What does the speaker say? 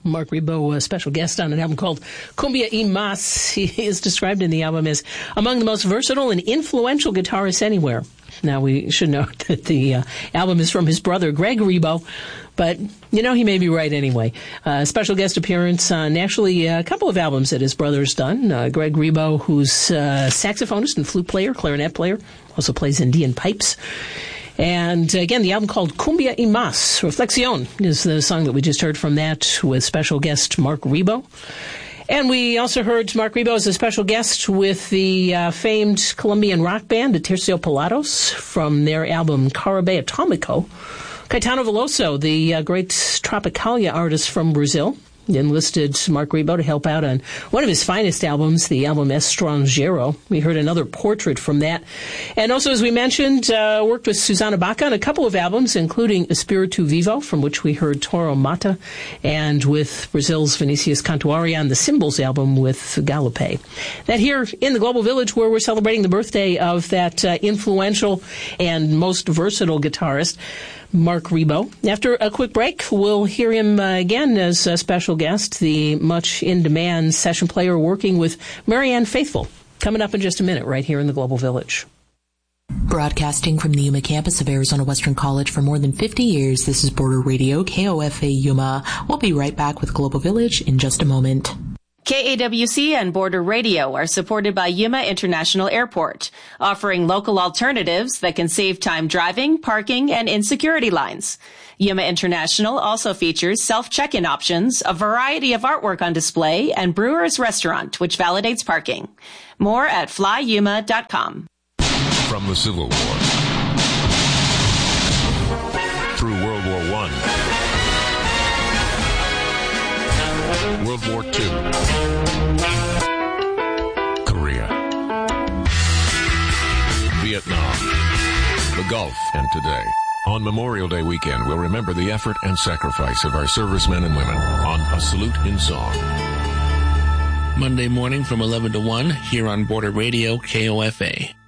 Mark Ribot, a special guest on an album called Cumbia y Mas. He is described in the album as among the most versatile and influential guitarists anywhere. Now, we should note that the album is from his brother, Greg Ribot, but, you know, he may be right anyway. Special guest appearance on actually a couple of albums that his brother's done. Greg Ribot, who's saxophonist and flute player, clarinet player, also plays Indian pipes. And again, the album called Cumbia y Mas, Reflexión, is the song that we just heard from that with special guest Mark Ribot. And we also heard Mark Ribot as a special guest with the famed Colombian rock band, the Terciopelados, from their album Caribe Atomico. Caetano Veloso, the great Tropicalia artist from Brazil, enlisted Mark Ribot to help out on one of his finest albums, the album Estrangeiro. We heard another portrait from that. And also, as we mentioned, worked with Susana Baca on a couple of albums, including Espiritu Vivo, from which we heard Toro Mata, and with Brazil's Vinicius Cantuaria on the Symbols album with Galope. That here in the Global Village, where we're celebrating the birthday of that influential and most versatile guitarist, Mark Ribot. After a quick break, we'll hear him again as a special guest, the much in-demand session player working with Marianne Faithfull. Coming up in just a minute, right here in the Global Village. Broadcasting from the Yuma campus of Arizona Western College for more than 50 years, this is Border Radio, KOFA Yuma. We'll be right back with Global Village in just a moment. KAWC and Border Radio are supported by Yuma International Airport, offering local alternatives that can save time driving, parking, and insecurity lines. Yuma International also features self-check-in options, a variety of artwork on display, and Brewer's Restaurant, which validates parking. More at flyyuma.com. From the Civil War through World War I, World War II, Korea, Vietnam, the Gulf, and today. On Memorial Day weekend, we'll remember the effort and sacrifice of our servicemen and women on A Salute in Song. Monday morning from 11 to 1 here on Border Radio, KOFA.